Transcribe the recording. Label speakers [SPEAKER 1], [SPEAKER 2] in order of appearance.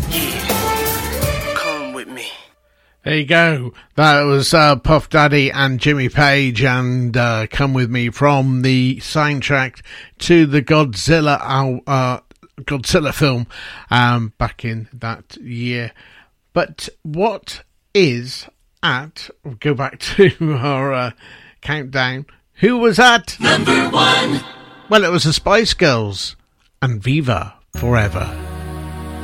[SPEAKER 1] Yeah, come with me.
[SPEAKER 2] There you go. That was Puff Daddy and Jimmy Page and Come With Me from the soundtrack to the Godzilla film back in that year. But what is at, we'll go back to our countdown, who was at
[SPEAKER 3] number 1?
[SPEAKER 2] Well, it was the Spice Girls and Viva Forever.